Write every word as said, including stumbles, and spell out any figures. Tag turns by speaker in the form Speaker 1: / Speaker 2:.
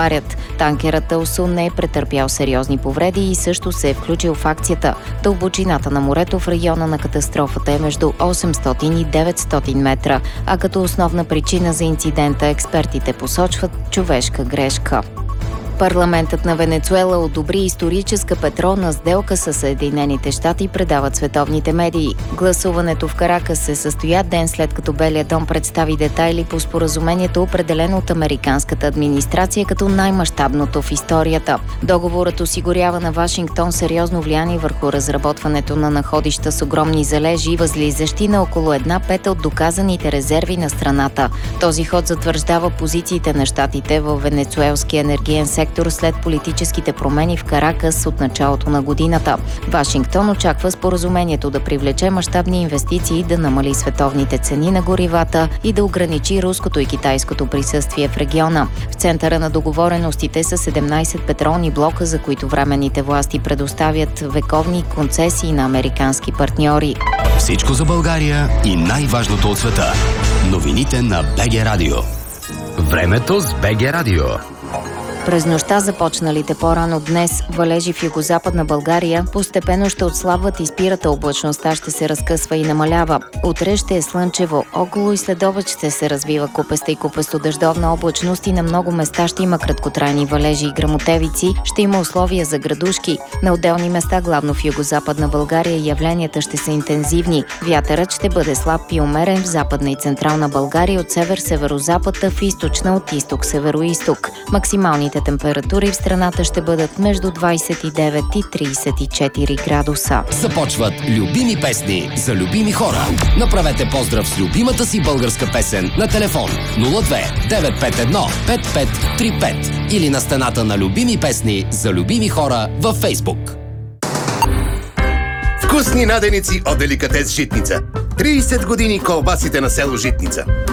Speaker 1: Танкерът Талсу не е претърпял сериозни повреди и също се е включил в акцията. Дълбочината на морето в района на катастрофата е между осемстотин и деветстотин метра, а като основна причина за инцидента експертите посочват човешка грешка. Парламентът на Венецуела одобри историческа петролна сделка с Съединените щати, предават световните медии. Гласуването в Каракас се състоя ден след като Белият дом представи детайли по споразумението, определено от американската администрация като най-мащабното в историята. Договорът осигурява на Вашингтон сериозно влияние върху разработването на находища с огромни залежи, възлизащи на около една пета от доказаните резерви на страната. Този ход затвърждава позициите на щатите в венецуелския енергиен сектор след политическите промени в Каракас от началото на годината. Вашингтон очаква споразумението да привлече мащабни инвестиции, да намали световните цени на горивата и да ограничи руското и китайското присъствие в региона. В центъра на договореностите са седемнайсет петролни блока, за които временните власти предоставят вековни концесии на американски партньори.
Speaker 2: Всичко за България и най-важното от света. Новините на БГ Радио. Времето с БГ Радио.
Speaker 1: През нощта, започналите по-рано днес валежи в югозападна България постепенно ще отслабват и спират, облачността ще се разкъсва и намалява. Утре ще е слънчево, около и следобед ще се развива купеста и купесто-дъждовна облачност и на много места ще има краткотрайни валежи и гръмотевици, ще има условия за градушки. На отделни места, главно в югозападна България, явленията ще са интензивни. Вятърът ще бъде слаб и умерен в западна и централна България, от север-северозапад, в източна от изток-североизток. Максимални температури в страната ще бъдат между двайсет и девет и трийсет и четири градуса.
Speaker 2: Започват любими песни за любими хора. Направете поздрав с любимата си българска песен на телефон нула две девет пет едно пет пет три пет или на стената на любими песни за любими хора във Фейсбук.
Speaker 3: Вкусни наденици от Деликатес Житница. трийсет години колбасите на село Житница.